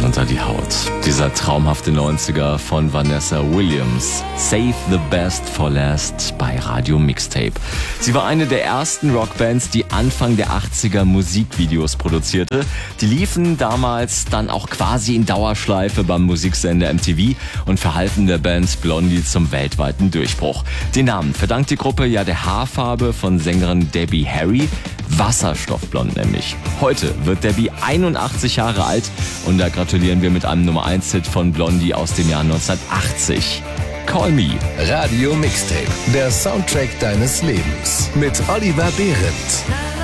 unter die Haut. Dieser traumhafte 90er von Vanessa Williams. Save the Best for Last bei Radio Mixtape. Sie war eine der ersten Rockbands, die Anfang der 80er Musikvideos produzierte. Die liefen damals dann auch quasi in Dauerschleife beim Musiksender MTV und verhalfen der Band Blondie zum weltweiten Durchbruch. Den Namen verdankt die Gruppe ja der Haarfarbe von Sängerin Debbie Harry. Wasserstoffblond nämlich. Heute wird Debbie 81 Jahre alt und da gratulieren wir mit einem Nummer-1-Hit von Blondie aus dem Jahr 1980. Call Me. Radio Mixtape, der Soundtrack deines Lebens mit Oliver Behrendt.